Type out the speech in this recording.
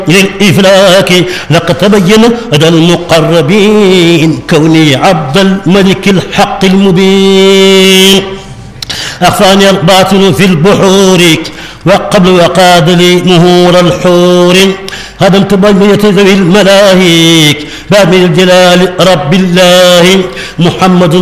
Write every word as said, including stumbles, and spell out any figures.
للإفلاك لقد تبين لدى المقربين كوني عبد الملك الحق المبين. أخفاني الباطل في البحور وقبل وقاد لي مهور الحور. هدمت بنية ذوي الملاهيك باب الجلال رب الله محمد